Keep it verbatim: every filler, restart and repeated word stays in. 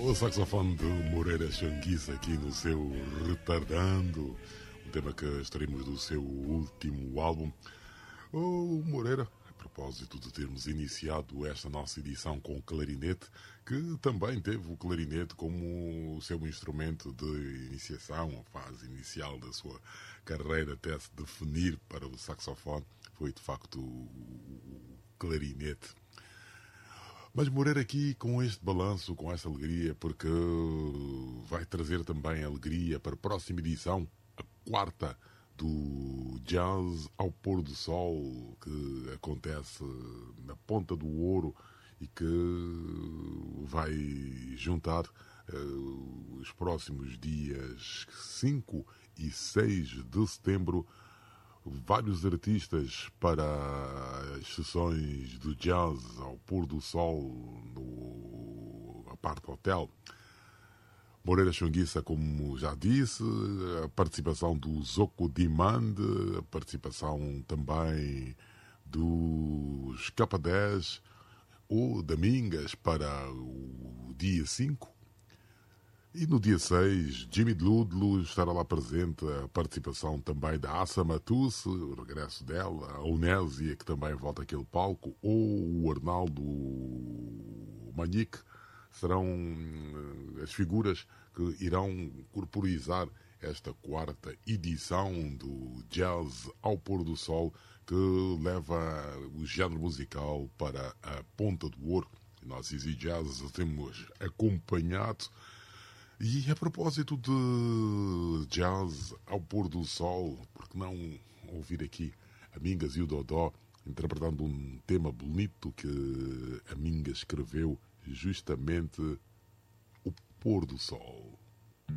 O saxofone de Moreira Xanguiça aqui no seu Retardando, um tema que extraímos do seu último álbum. O Moreira, a propósito de termos iniciado esta nossa edição com o clarinete, que também teve o clarinete como o seu instrumento de iniciação, a fase inicial da sua carreira até se definir para o saxofone, foi de facto o clarinete. Mas Moreira aqui com este balanço, com esta alegria, porque vai trazer também alegria para a próxima edição, a quarta do Jazz ao Pôr do Sol, que acontece na Ponta do Ouro e que vai juntar uh, os próximos dias cinco e seis de setembro vários artistas para as sessões do jazz ao pôr do sol no Apart Hotel. Moreira Xanguiça, como já disse, a participação do Zoco Demand, a participação também dos K dez ou da Mingas para o dia cinco. E no dia seis, Jimmy Ludlow estará lá presente, a participação também da Assa Matusse, o regresso dela, a Unésia, que também volta àquele palco, ou o Arnaldo Manique, serão as figuras que irão corporizar esta quarta edição do Jazz ao Pôr do Sol, que leva o género musical para a Ponta do Ouro. Nós, Easy Jazz, temos acompanhado. E a propósito de jazz ao pôr do sol, por que não ouvir aqui a Mingas e o Dodó interpretando um tema bonito que a Mingas escreveu, justamente o pôr do sol.